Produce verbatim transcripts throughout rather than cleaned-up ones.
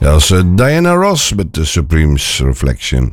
Dat was uh, Diana Ross met de Supremes Reflection.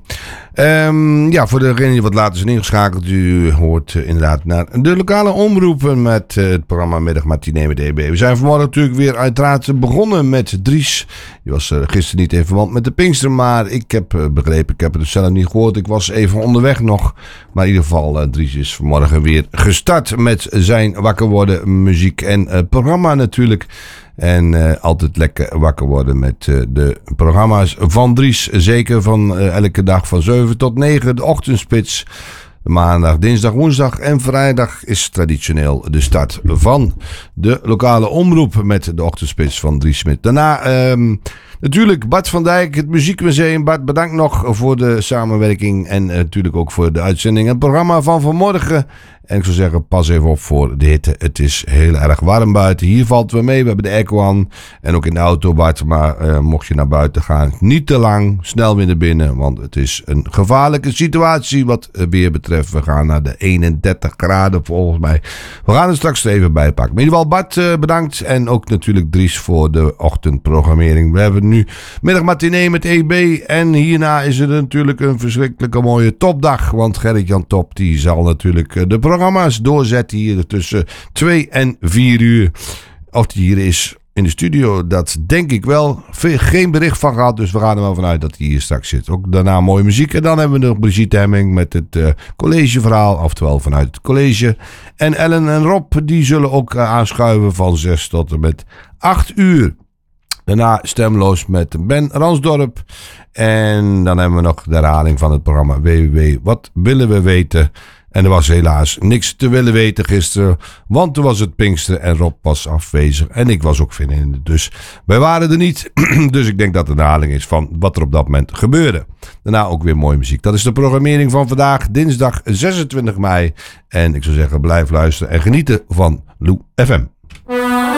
Um, ja, voor degenen die wat later zijn ingeschakeld, u hoort uh, inderdaad naar de lokale omroepen met uh, het programma Middagmatinee met E B. We zijn vanmorgen natuurlijk weer uiteraard begonnen met Dries. Die was uh, gisteren niet in verband met de Pinkster, maar ik heb uh, begrepen, ik heb het dus zelf niet gehoord. Ik was even onderweg nog. Maar in ieder geval, uh, Dries is vanmorgen weer gestart met zijn wakker worden muziek en uh, programma natuurlijk. En uh, altijd lekker wakker worden met uh, de programma's van Dries. Zeker van uh, elke dag van zeven tot negen, de ochtendspits. Maandag, dinsdag, woensdag en vrijdag is traditioneel de start van de lokale omroep met de ochtendspits van Dries Smit. Daarna um, natuurlijk Bart van Dijk, het Muziekmuseum. Bart, bedankt nog voor de samenwerking en uh, natuurlijk ook voor de uitzending en het programma van vanmorgen. En ik zou zeggen, pas even op voor de hitte. Het is heel erg warm buiten. Hier valt het weer mee. We hebben de airco aan. En ook in de auto, Bart. Maar uh, mocht je naar buiten gaan, niet te lang. Snel weer naar binnen. Want het is een gevaarlijke situatie wat weer betreft. We gaan naar de eenendertig graden volgens mij. We gaan er straks even bij pakken. Maar in ieder geval, Bart, uh, bedankt. En ook natuurlijk Dries voor de ochtendprogrammering. We hebben nu middagmatinee met E B. En hierna is het natuurlijk een verschrikkelijke mooie topdag. Want Gerrit-Jan Top, die zal natuurlijk uh, de programma's doorzetten hier tussen twee en vier uur. Of die hier is in de studio, dat denk ik wel. Geen bericht van gehad, dus we gaan er wel vanuit dat hij hier straks zit. Ook daarna mooie muziek. En dan hebben we nog Brigitte Hemming met het uh, collegeverhaal, oftewel vanuit het college. En Ellen en Rob, die zullen ook uh, aanschuiven van zes tot en met acht uur. Daarna Stemloos met Ben Ransdorp. En dan hebben we nog de herhaling van het programma W W W Wat Willen We Weten. En er was helaas niks te willen weten gisteren, want toen was het Pinkster en Rob was afwezig. En ik was ook vriendin, dus wij waren er niet. Dus ik denk dat het een herhaling is van wat er op dat moment gebeurde. Daarna ook weer mooie muziek. Dat is de programmering van vandaag, dinsdag zesentwintig mei. En ik zou zeggen, blijf luisteren en genieten van Lou F M.